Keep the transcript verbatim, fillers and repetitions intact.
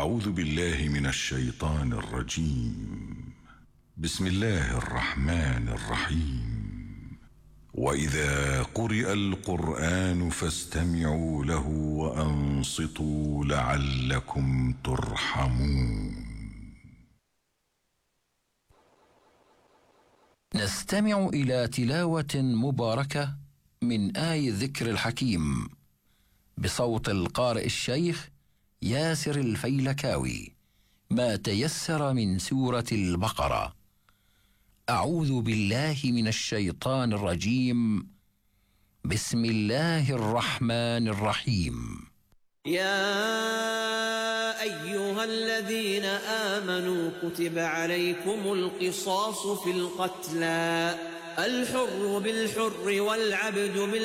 أعوذ بالله من الشيطان الرجيم. بسم الله الرحمن الرحيم. وإذا قرئ القرآن فاستمعوا له وأنصتوا لعلكم ترحمون. نستمع إلى تلاوة مباركة من آي الذكر الحكيم بصوت القارئ الشيخ ياسر الفيلكاوي، ما تيسر من سورة البقرة. أعوذ بالله من الشيطان الرجيم. بسم الله الرحمن الرحيم. يا أيها الذين آمنوا كتب عليكم القصاص في القتلى، الحر بالحر والعبد بالعبد